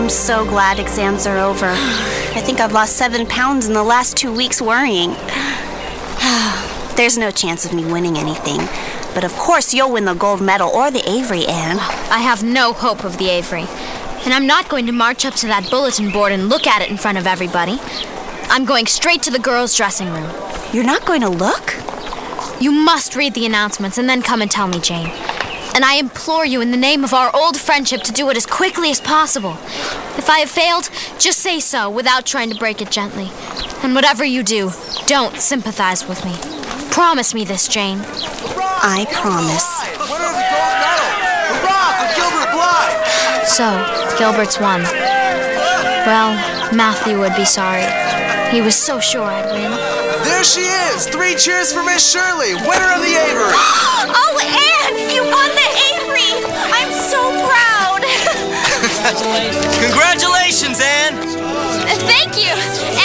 I'm so glad exams are over. I think I've lost 7 pounds in the last 2 weeks worrying. There's no chance of me winning anything. But of course you'll win the gold medal or the Avery, Anne. I have no hope of the Avery. And I'm not going to march up to that bulletin board and look at it in front of everybody. I'm going straight to the girls' dressing room. You're not going to look? You must read the announcements and then come and tell me, Jane. And I implore you in the name of our old friendship to do it as quickly as possible. If I have failed, just say so without trying to break it gently. And whatever you do, don't sympathize with me. Promise me this, Jane. I promise. Winner of the gold medal! Hurrah for Gilbert Blythe! So, Gilbert's won. Well, Matthew would be sorry. He was so sure I'd win. There she is! 3 cheers for Miss Shirley, winner of the Avery! Oh, Anne! You won the Avery! I'm so proud! Congratulations, Anne! Thank you!